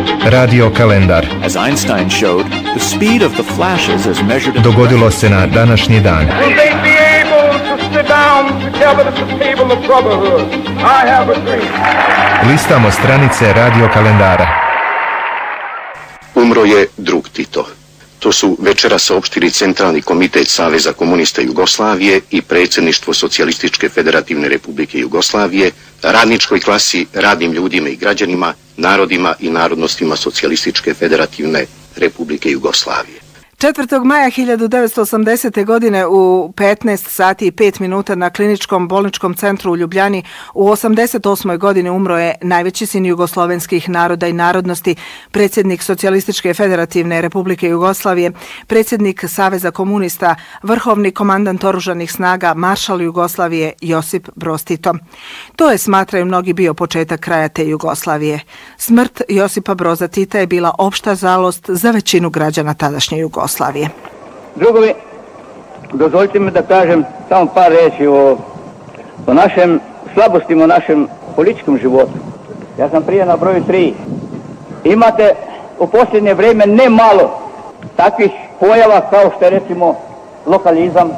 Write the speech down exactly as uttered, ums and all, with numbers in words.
Radio kalendar. As Einstein showed, the speed of the flashes as measured in Dogodilo se na današnji dan. Will they be able to sit down together at the table of brotherhood? I have a dream. Listamo stranice radio kalendara. Umro je drug Tito. To su večera saopštili Centralni komitet Saveza komunista Jugoslavije i predsjedništvo Socijalističke federativne republike Jugoslavije, radničkoj klasi, radnim ljudima i građanima, narodima i narodnostima Socijalističke federativne republike Jugoslavije. četvrtog maja hiljadu devetsto osamdesete. godine u petnaest sati i pet minuta na Kliničkom bolničkom centru u Ljubljani u osamdeset osmoj. godini umro je najveći sin jugoslovenskih naroda i narodnosti, predsjednik Socijalističke federativne republike Jugoslavije, predsjednik Saveza komunista, vrhovni komandant oružanih snaga, maršal Jugoslavije Josip Broz Tito. To je, smatraju mnogi, bio početak kraja te Jugoslavije. Smrt Josipa Broza Tita je bila opšta žalost za većinu građana tadašnje Jugoslavije. Slavije. Drugovi, dozvolite mi da kažem samo par reći o, o našem slabostima, o našem političkom životu. Ja sam prije na broju tri. Imate u posljednje vrijeme ne malo takvih pojava kao što je recimo lokalizam,